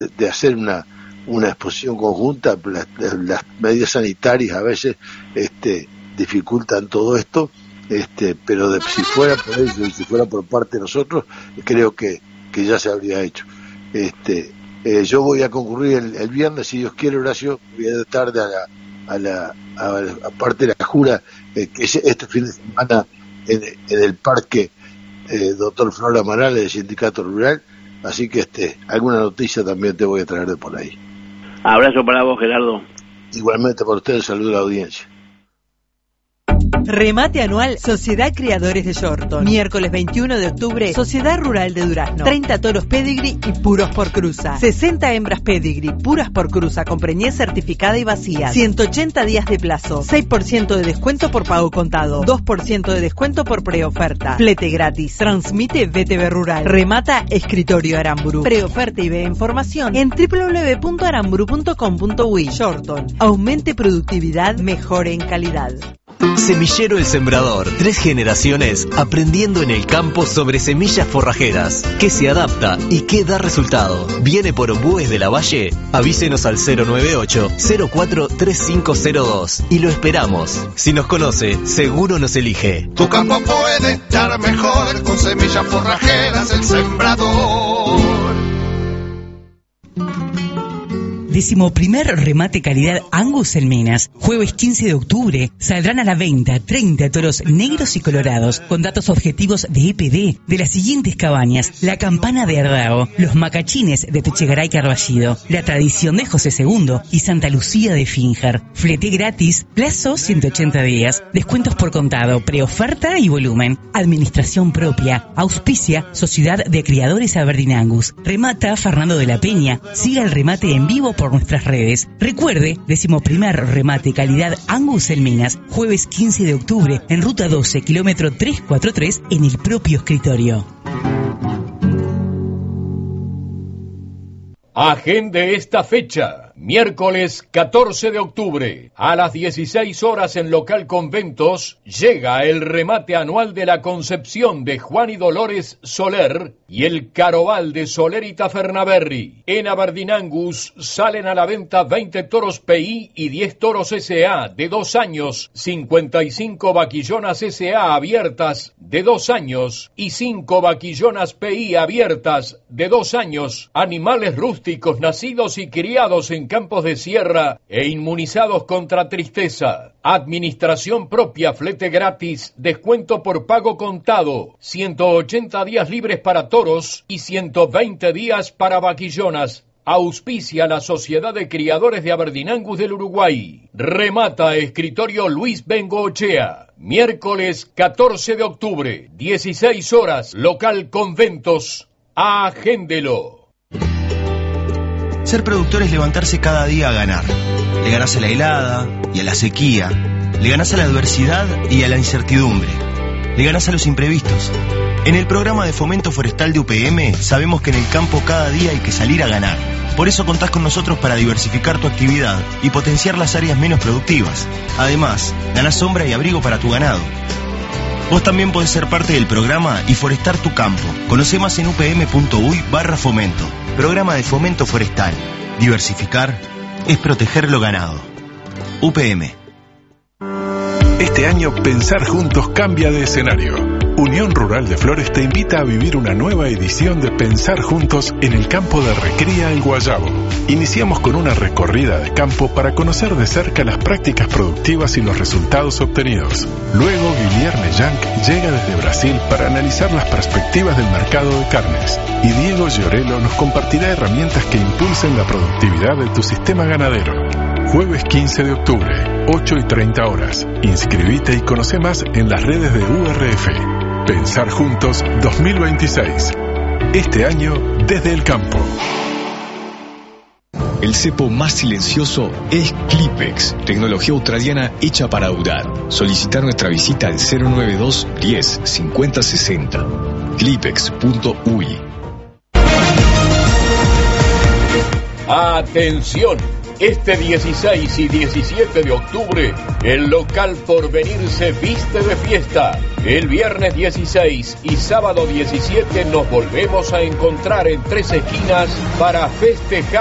de hacer una exposición conjunta. Las medidas sanitarias a veces dificultan todo esto, pero si fuera por ellos y si fuera por parte de nosotros, creo que ya se habría hecho. Yo voy a concurrir el viernes, si Dios quiere, Horacio. Voy a tarde aparte de la jura, que es este fin de semana en el parque Doctor Flora Amaral del Sindicato Rural, así que alguna noticia también te voy a traer de por ahí. Abrazo para vos, Gerardo. Igualmente para ustedes, saludo a la audiencia. Remate anual Sociedad Criadores de Yorton. Miércoles 21 de octubre, Sociedad Rural de Durazno. 30 toros pedigree y puros por cruza. 60 hembras pedigree, puras por cruza, con preñez certificada y vacía. 180 días de plazo. 6% de descuento por pago contado. 2% de descuento por preoferta. Flete gratis. Transmite VTV Rural. Remata Escritorio Aramburu. Preoferta y ve información en www.aramburu.com.uy. Yorton. Aumente productividad, mejore en calidad. Semillero El Sembrador, 3 generaciones aprendiendo en el campo sobre semillas forrajeras, qué se adapta y qué da resultado. ¿Viene por Ombúes de la Valle? Avísenos al 098-043502 y lo esperamos. Si nos conoce, seguro nos elige. Tu campo puede estar mejor con semillas forrajeras El Sembrador. 11º remate calidad Angus en Minas. Jueves 15 de octubre saldrán a la venta 30 toros negros y colorados con datos objetivos de EPD de las siguientes cabañas: La Campana de Ardao, Los Macachines de Techegaray Carballido, La Tradición de José II y Santa Lucía de Finjar. Flete gratis, plazo 180 días, descuentos por contado, preoferta y volumen. Administración propia, auspicia Sociedad de Criadores Aberdeen Angus. Remata Fernando de la Peña. Siga el remate en vivo por nuestras redes. Recuerde, 11º remate calidad Angus en Minas, jueves 15 de octubre en ruta 12, kilómetro 343, en el propio escritorio. Agende esta fecha, miércoles 14 de octubre, a las 16 horas en local Conventos, llega el remate anual de la Concepción de Juan y Dolores Soler y el Caroval de Soler y Tafernaberry. En Aberdeen Angus salen a la venta 20 toros PI y 10 toros SA de 2 años, 55 vaquillonas SA abiertas de 2 años y 5 vaquillonas PI abiertas de 2 años, animales rústicos nacidos y criados en campos de sierra e inmunizados contra tristeza. Administración propia, flete gratis, descuento por pago contado, 180 días libres para toros y 120 días para vaquillonas. Auspicia la Sociedad de Criadores de Aberdeen Angus del Uruguay. Remata Escritorio Luis Bengoechea. Miércoles 14 de octubre, 16 horas, local Conventos. Agéndelo. Ser productor es levantarse cada día a ganar. Le ganás a la helada y a la sequía. Le ganás a la adversidad y a la incertidumbre. Le ganás a los imprevistos. En el programa de fomento forestal de UPM sabemos que en el campo cada día hay que salir a ganar. Por eso contás con nosotros para diversificar tu actividad y potenciar las áreas menos productivas. Además, ganás sombra y abrigo para tu ganado. Vos también podés ser parte del programa y forestar tu campo. Conocé más en upm.uy/fomento. Programa de fomento forestal. Diversificar es proteger lo ganado. UPM. Este año Pensar Juntos cambia de escenario. Unión Rural de Flores te invita a vivir una nueva edición de Pensar Juntos en el campo de Recría El Guayabo. Iniciamos con una recorrida de campo para conocer de cerca las prácticas productivas y los resultados obtenidos. Luego Guilherme Yank llega desde Brasil para analizar las perspectivas del mercado de carnes. Y Diego Giorello nos compartirá herramientas que impulsen la productividad de tu sistema ganadero. Jueves 15 de octubre, 8:30 horas. Inscribite y conoce más en las redes de URF. Pensar Juntos 2026. Este año desde el campo. El cepo más silencioso es Clipex, tecnología australiana hecha para durar. Solicitar nuestra visita al 092 10 50 60. Clipex.uy. Atención. Este 16 y 17 de octubre, el local Porvenir se viste de fiesta. El viernes 16 y sábado 17 nos volvemos a encontrar en Tres Esquinas para festejar